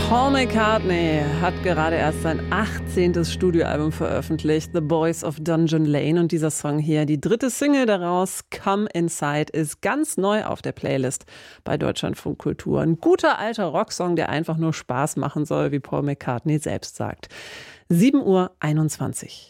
Paul McCartney hat gerade erst sein 18. Studioalbum veröffentlicht, The Boys of Dungeon Lane. Und dieser Song hier, die dritte Single daraus, Come Inside, ist ganz neu auf der Playlist bei Deutschlandfunk Kultur. Ein guter alter Rocksong, der einfach nur Spaß machen soll, wie Paul McCartney selbst sagt. 7:21 Uhr.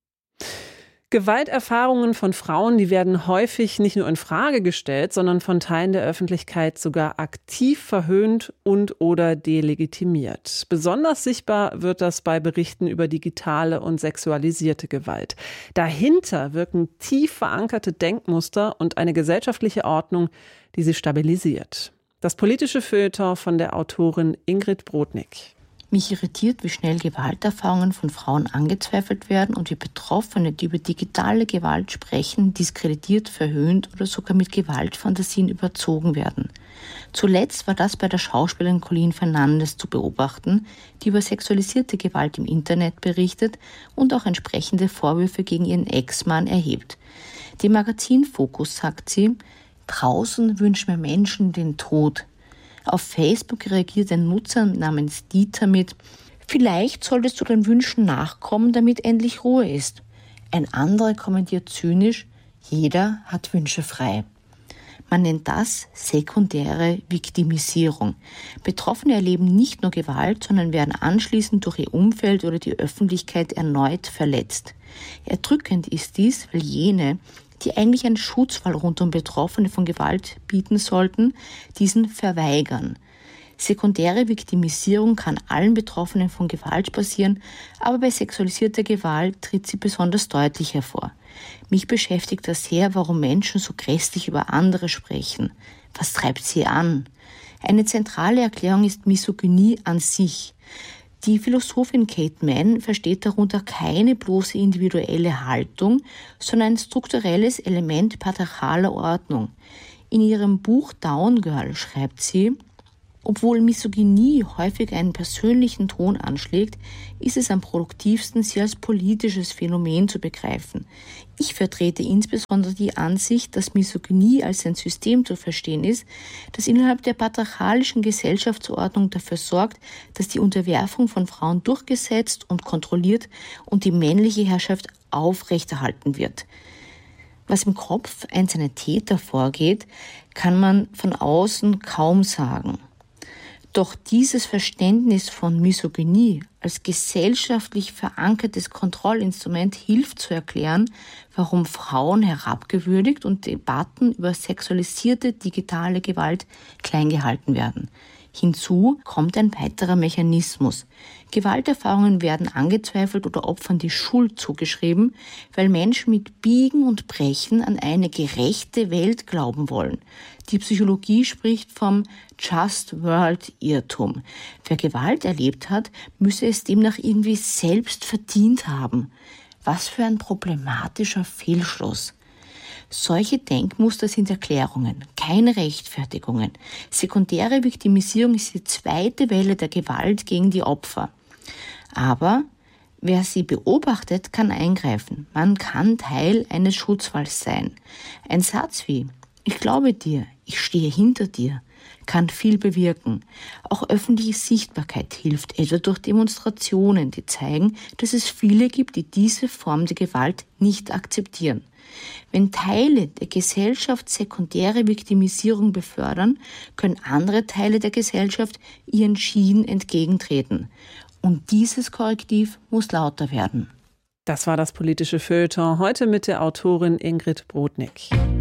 Gewalterfahrungen von Frauen, die werden häufig nicht nur in Frage gestellt, sondern von Teilen der Öffentlichkeit sogar aktiv verhöhnt und/oder delegitimiert. Besonders sichtbar wird das bei Berichten über digitale und sexualisierte Gewalt. Dahinter wirken tief verankerte Denkmuster und eine gesellschaftliche Ordnung, die sie stabilisiert. Das politische Feuilleton von der Autorin Ingrid Brodnik. Mich irritiert, wie schnell Gewalterfahrungen von Frauen angezweifelt werden und wie Betroffene, die über digitale Gewalt sprechen, diskreditiert, verhöhnt oder sogar mit Gewaltfantasien überzogen werden. Zuletzt war das bei der Schauspielerin Colleen Fernandes zu beobachten, die über sexualisierte Gewalt im Internet berichtet und auch entsprechende Vorwürfe gegen ihren Ex-Mann erhebt. Dem Magazin Focus sagt sie: Draußen wünschen mir Menschen den Tod. Auf Facebook reagiert ein Nutzer namens Dieter mit: Vielleicht solltest du deinen Wünschen nachkommen, damit endlich Ruhe ist. Ein anderer kommentiert zynisch: Jeder hat Wünsche frei. Man nennt das sekundäre Viktimisierung. Betroffene erleben nicht nur Gewalt, sondern werden anschließend durch ihr Umfeld oder die Öffentlichkeit erneut verletzt. Erdrückend ist dies, weil jene, die eigentlich einen Schutzwall rund um Betroffene von Gewalt bieten sollten, diesen verweigern. Sekundäre Viktimisierung kann allen Betroffenen von Gewalt passieren, aber bei sexualisierter Gewalt tritt sie besonders deutlich hervor. Mich beschäftigt das sehr, warum Menschen so grässlich über andere sprechen. Was treibt sie an? Eine zentrale Erklärung ist Misogynie an sich. Die Philosophin Kate Manne versteht darunter keine bloße individuelle Haltung, sondern ein strukturelles Element patriarchaler Ordnung. In ihrem Buch Down Girl schreibt sie: Obwohl Misogynie häufig einen persönlichen Ton anschlägt, ist es am produktivsten, sie als politisches Phänomen zu begreifen. Ich vertrete insbesondere die Ansicht, dass Misogynie als ein System zu verstehen ist, das innerhalb der patriarchalischen Gesellschaftsordnung dafür sorgt, dass die Unterwerfung von Frauen durchgesetzt und kontrolliert und die männliche Herrschaft aufrechterhalten wird. Was im Kopf einzelner Täter vorgeht, kann man von außen kaum sagen. Doch dieses Verständnis von Misogynie als gesellschaftlich verankertes Kontrollinstrument hilft zu erklären, warum Frauen herabgewürdigt und Debatten über sexualisierte digitale Gewalt klein gehalten werden. Hinzu kommt ein weiterer Mechanismus. Gewalterfahrungen werden angezweifelt oder Opfern die Schuld zugeschrieben, weil Menschen mit Biegen und Brechen an eine gerechte Welt glauben wollen. Die Psychologie spricht vom Just World Irrtum. Wer Gewalt erlebt hat, müsse es demnach irgendwie selbst verdient haben. Was für ein problematischer Fehlschluss. Solche Denkmuster sind Erklärungen, keine Rechtfertigungen. Sekundäre Viktimisierung ist die zweite Welle der Gewalt gegen die Opfer. Aber wer sie beobachtet, kann eingreifen. Man kann Teil eines Schutzwalls sein. Ein Satz wie: Ich glaube dir, ich stehe hinter dir, kann viel bewirken. Auch öffentliche Sichtbarkeit hilft, etwa durch Demonstrationen, die zeigen, dass es viele gibt, die diese Form der Gewalt nicht akzeptieren. Wenn Teile der Gesellschaft sekundäre Viktimisierung befördern, können andere Teile der Gesellschaft ihr entschieden entgegentreten. Und dieses Korrektiv muss lauter werden. Das war das politische Feuilleton, heute mit der Autorin Ingrid Brodnik.